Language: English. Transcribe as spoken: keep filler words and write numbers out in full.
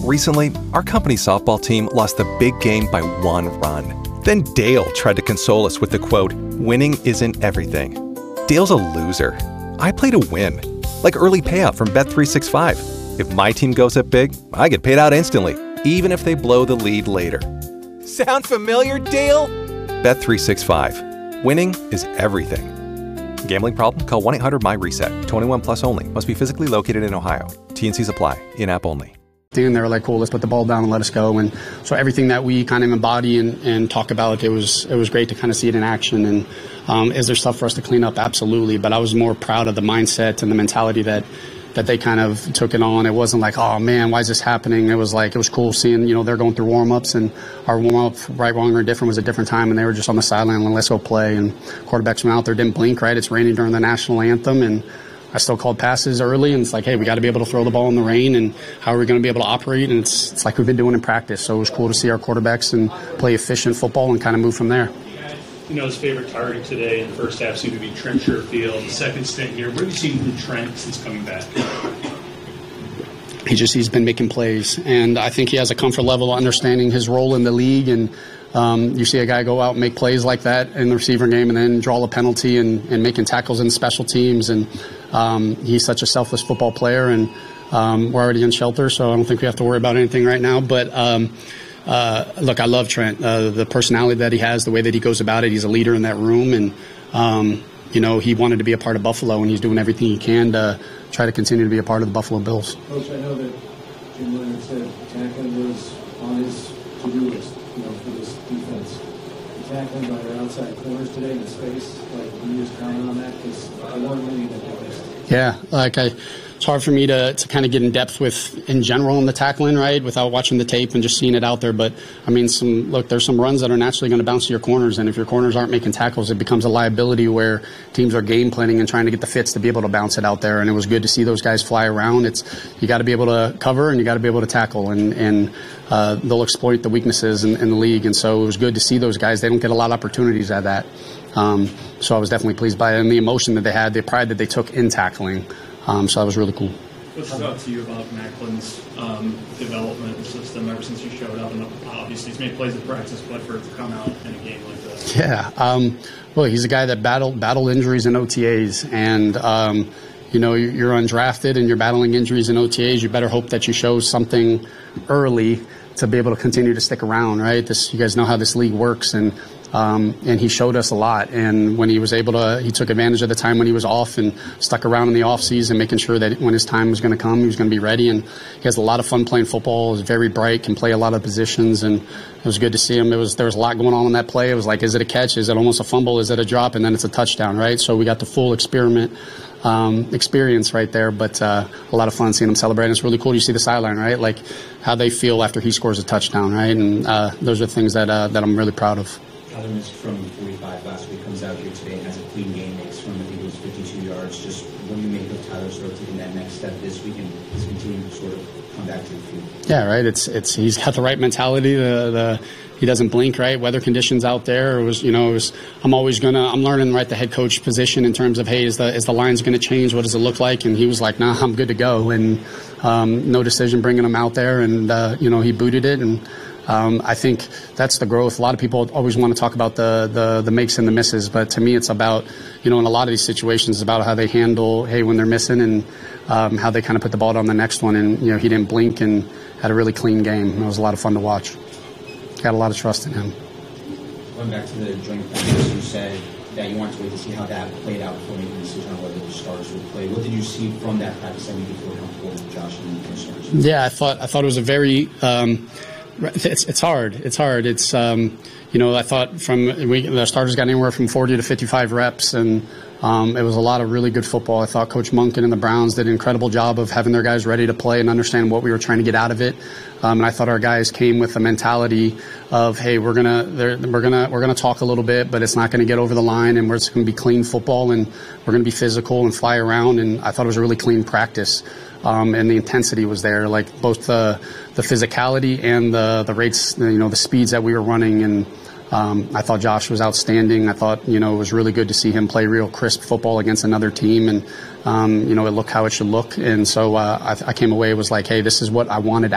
Recently, our company's softball team lost the big game by one run. Then Dale tried to console us with the quote, "Winning isn't everything." Dale's a loser. I play to win. Like early payout from Bet three sixty-five. If my team goes up big, I get paid out instantly, even if they blow the lead later. Sound familiar, Dale? Bet three sixty-five. Winning is everything. Gambling problem? Call one eight hundred M Y reset. twenty-one plus only. Must be physically located in Ohio. T N Cs apply. In-app only. And they were like, cool, let's put the ball down and let us go. And so everything that we kind of embody and, and talk about, it was it was great to kind of see it in action. And um, is there stuff for us to clean up? Absolutely. But I was more proud of the mindset and the mentality that that they kind of took it on. It wasn't like, oh man, why is this happening? It was like, it was cool seeing, you know, they're going through warm-ups, and our warm-up, right, wrong, or different, was a different time, and they were just on the sideline, and let's go play. And quarterbacks went out there, didn't blink, right? It's raining during the national anthem, and I still called passes early, and it's like, hey, we got to be able to throw the ball in the rain, and how are we going to be able to operate? And it's it's like we've been doing in practice. So it was cool to see our quarterbacks and play efficient football and kind of move from there. You know, his favorite target today in the first half seemed to be Trent Sherfield. The second stint here, what have you seen from Trent since coming back? He just he's been making plays, and I think he has a comfort level of understanding his role in the league. And um, you see a guy go out and make plays like that in the receiver game, and then draw a penalty, and, and making tackles in special teams. And um, he's such a selfless football player, and um, we're already in shelter, so I don't think we have to worry about anything right now. But um, uh, look, I love Trent, uh, the personality that he has, the way that he goes about it. He's a leader in that room, and um, you know, he wanted to be a part of Buffalo, and he's doing everything he can to try to continue to be a part of the Buffalo Bills. Coach, I know that Jim Leonhard said tackling was on his to-do list, you know, for this defense. The tackling by their outside corners today in the space, like, can you just comment on that? Because I weren't many that they missed. Yeah, like I, it's hard for me to, to kind of get in depth with in general in the tackling, right, without watching the tape and just seeing it out there. But I mean, some look, there's some runs that are naturally going to bounce to your corners, and if your corners aren't making tackles, it becomes a liability where teams are game planning and trying to get the fits to be able to bounce it out there. And it was good to see those guys fly around. It's you got to be able to cover, and you got to be able to tackle, and and uh, they'll exploit the weaknesses in, in the league. And so it was good to see those guys. They don't get a lot of opportunities at that. Um, so I was definitely pleased by it, and the emotion that they had, the pride that they took in tackling. Um, so that was really cool. What's up to you about Macklin's um, development system ever since you showed up? And obviously he's made plays at practice, but for it to come out in a game like this. Yeah. Um, well, he's a guy that battled battled injuries in O T As, and um, you know, you're undrafted and you're battling injuries in O T As. You better hope that you show something early to be able to continue to stick around, right? This, you guys know how this league works, and Um, and he showed us a lot. And when he was able to, he took advantage of the time when he was off and stuck around in the off season, making sure that when his time was going to come, he was going to be ready. And he has a lot of fun playing football. Is very bright, can play a lot of positions, and it was good to see him. It was there was a lot going on in that play. It was like, is it a catch? Is it almost a fumble? Is it a drop? And then it's a touchdown, right? So we got the full experiment. Um, experience right there, but uh, a lot of fun seeing them celebrate. It's really cool. You see the sideline, right? Like how they feel after he scores a touchdown, right? And uh, those are things that uh, that I'm really proud of. Tyler missed from forty-five last week, comes out here today and has a clean game, makes from, I think it was fifty-two yards. Just what do you make of Tyler sort of taking that next step this week and he's continuing to sort of come back to the field? Yeah, right. It's it's he's got the right mentality. The the he doesn't blink, right? Weather conditions out there. It was, you know, it was, I'm always gonna, I'm learning, right, the head coach position in terms of, hey, is the is the lines going to change? What does it look like? And he was like, nah, I'm good to go. And um, no decision bringing him out there, and uh, you know, he booted it. And Um, I think that's the growth. A lot of people always want to talk about the, the, the makes and the misses, but to me it's about, you know, in a lot of these situations, it's about how they handle, hey, when they're missing, and um, how they kind of put the ball on the next one. And, you know, he didn't blink and had a really clean game. It was a lot of fun to watch. Got a lot of trust in him. Going back to the joint practice, you said that you wanted to wait to see how that played out before making a decision on whether the starters would play. What did you see from that practice that made you feel comfortable with Josh and the starters? Yeah, I thought, I thought it was a very um, – It's it's hard. It's hard. It's um, you know, I thought from we, the starters got anywhere from forty to fifty-five reps, and um, it was a lot of really good football. I thought Coach Monken and the Browns did an incredible job of having their guys ready to play and understand what we were trying to get out of it. Um, and I thought our guys came with the mentality of, hey, we're gonna we're gonna we're gonna talk a little bit, but it's not going to get over the line, and we're just going to be clean football, and we're going to be physical and fly around. And I thought it was a really clean practice. Um, and the intensity was there, like both the the physicality and the the rates, you know, the speeds that we were running. And um, I thought Josh was outstanding. I thought, you know, it was really good to see him play real crisp football against another team, and um, you know, it looked how it should look. And so uh, I, I came away, it was like, hey, this is what I wanted